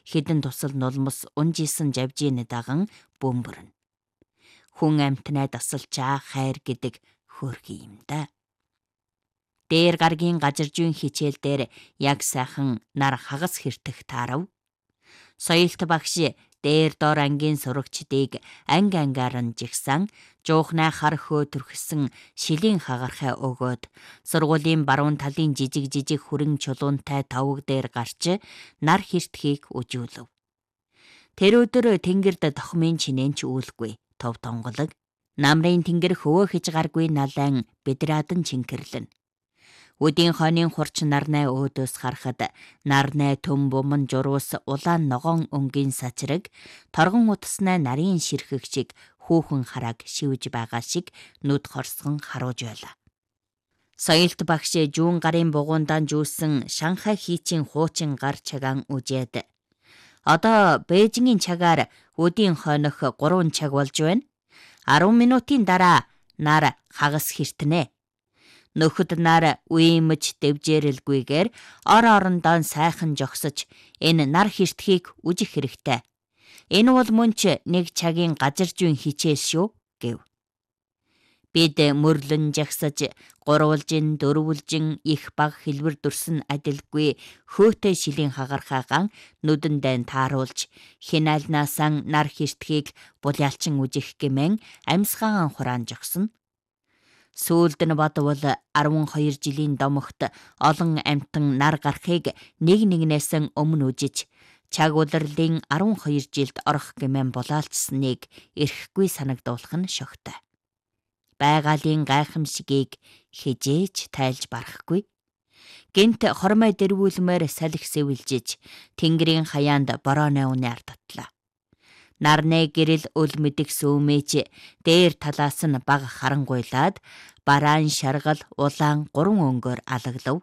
хідэн тусал нулмас унжисан жавжийн даган бөмбөрнө. Хүн амьтнаа дасалчаа хайр гэдэг хөөрхий юм да. Дээр гаргийн газаржуйн хичээл дээр яг сайхан нар хагас хэртэх таарав. Соёлт багш дээр доор ангийн сурагчдыг анги ангиар нь жигсан, жуухнаа хар хөө түрхсэн шилийн хагархай өгөөд сургуулийн баруун талын жижиг хүрэн чулуунтай тавг дээр гарч нар хэртхийг үжүүлв. Тэр өдөр тэнгэрд тохмын чинэнч үүлгүй, тов тонголог, намрын тэнгэр хөвөө хэж гаргүй налайн бедрадан чинхэрлэн. Үдийн хойны хурч нарнай өөдөөс харахад нарнай төм буман журуус улаан ногоон өнгийн сачраг торгон утаснаа нарийн ширхэг шиг хүүхэн харааг шивж байгаа шиг нүд хорсгон харуулж байлаа. Соёлт багш жүүн гарын бугуундан жүүсэн Шанхай хийчийн хуучин гар чагаан үжээд одоо Бээжингийн чагаар үдийн хойнох 3 цаг болж байна. 10 минутын дараа нар хагас хэртнэ. Нөхөд нар үемж дэвжээрэлгүйгээр ор орондоо сайхан жогсож энэ нар хэртхийг үжих хэрэгтэй. Энэ бол мөнч нэг цагийн газаржуйн хичээл шүү гэв. Бид мөрлөн жагсаж, гурвалжин, дөрвөлжин их баг хэлбэр дүрсэн адилгүй хөөтэй шилийн хагархаагаан нүдэндээ тааруулж, хинаалнаасан нар хэртхийг булялчин үжих гэмэн амьсгаан хураан жогсон. Сүүлд нь бодвол 12 жилийн домогт олон амьтан нар гарахыг нэгнээс өмнө үжиж, чаг улирлын 12 жилд орох гэмэн булаалцсныг эрхгүй санагдуулах нь шогтой. Байгалийн гайхамшигийг хижээж тайлж барахгүй. Гэнт хормой дэрвүүлмээр салхи сэвэлжиж, тэнгэрийн хаяанд борооны үнээр татлаа. Нарны гэрэл өл мэдих сүүмэж дээр талаас нь баг харангуйлаад бараан шаргал улаан 3 өнгөөр алаглав.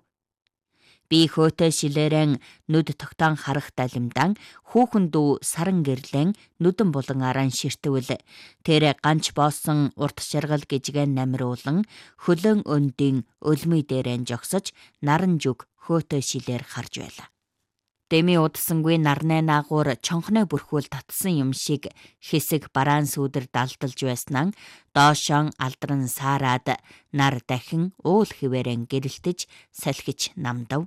Би хөөтэй шилэрэн нүд тогтоон харах далимдан хүүхэн дүү саран гэрлэн нүдэн булан аран ширтвэл тэр ганч боосон урт шаргал гижгэн намруулан хөлөн өндийн өлмий дээрэн жогсож наран жүг хөөтэй шилэр харж байлаа. Дэми удсангүй нарны наагуур чонхны бүрхүүл татсан юм шиг хэсэг бараан сүудэр далдалж байснаа доошон алдран саарад нар дахин уул хിവэрэн гэрэлтэж салхиж намдав.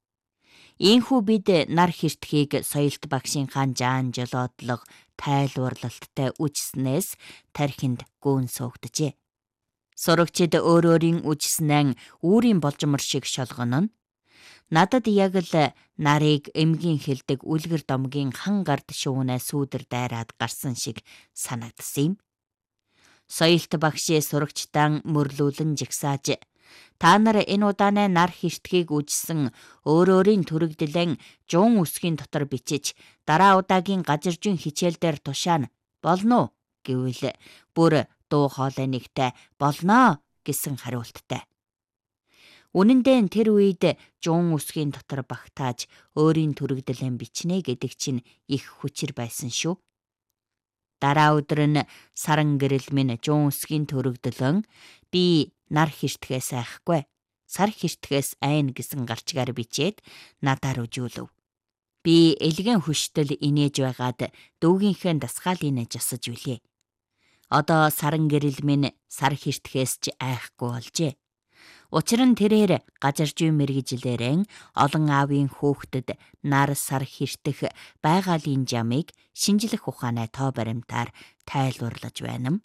Ийхүү бид нар хэртхийг соёлт багшийнхаа жаан жолоодлого тайлбарлалттай үжснээс тархинд гүн суугджээ. Сурагчид өөрийн үжснэн үүрийн болжмор шиг шолгоно. Надад яг л нарыг эмгийн хэлдэг үлгэр домгийн хан гард шуунаа сүүдэр дайраад гарсан шиг санагдсан юм. Соёлт багш сурагчдаа мөрлүүлэн жигсааж, та нар энэ удааны нар хэртхийг үжсэн өөрийн төрөгдлэн жуун үсгийн дотор бичиж дараа удаагийн газаржуйн хичээл дээр тушаана болно уу гэвэл бүр дуу хоолой нэгтэй болноо гэсэн хариулттай. Үнэн дээр тэр үед жуун үсгийн дотор багтааж өөрийн төрөгдлэн бичнэ гэдэг чинь их хүчээр байсан шүү. Дараа өдөр нь саран гэрэл минь жуун үсгийн төрөгдлөн би нар хэртгээс айхгүй, сар хэртгээс айн гэсэн гарчгаар бичээд надаар үжүүлв. Би элгэн хөштөл инээж байгаад дүүгийнхээ дасгаалыг жасаж үлээ. Одоо саран гэрэл минь сар хэртгээс ч айхгүй болжээ. Учир нь тэрээр газаржуйн мэргэжилээрэн олон аавын хөөхдөд нар сар хэртэх байгалийн жамыг шинжлэх ухааны тоо баримтаар тайлбарлаж байна.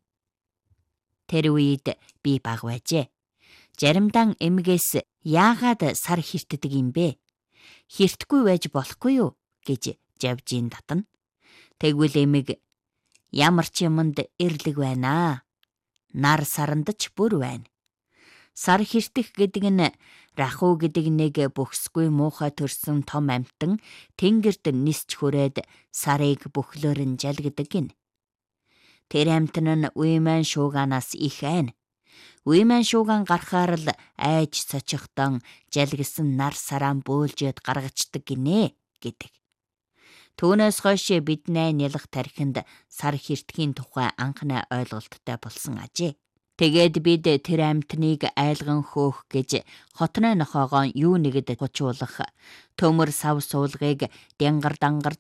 Тэр үед би баг байжээ. Заримдаа эмгээс яагаад сар хэртдэг юм бэ? Хэртэхгүй байж болохгүй юу гэж жавжийн татна. Тэгвэл эмэг ямар ч юмд эрлэг байна. Нар саранд ч бүр байна. Сар хэртэх гэдэг нь рахуу гэдэг нэг бөхсгүй муухай төрсөн том амьтан тэнгэрт нисч хүрээд сарыг бөхлөөр нь жалгадаг гин. Тэр амьтан нь уйман шууганаас их айн. Уйман шууган гарахаар л айж сочихдон жалгисан нар сараан бөөлжөд гаргацдаг гинэ гэдэг. Түүнээс хойш бидний нялх тархинд сар хэртгэхийн тухай анхны ойлголттой болсон ажээ. Тэгээд бид тэр амьтныг айлган хөөх гэж хотны нохоогоо юу нэгэд хучуулах, төмөр сав суулгыг дангар